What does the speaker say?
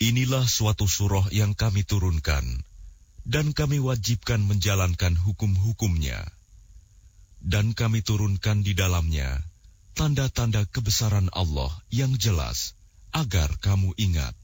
Inilah suatu surah yang kami turunkan, dan kami wajibkan menjalankan hukum-hukumnya. Dan kami turunkan di dalamnya tanda-tanda kebesaran Allah yang jelas, agar kamu ingat.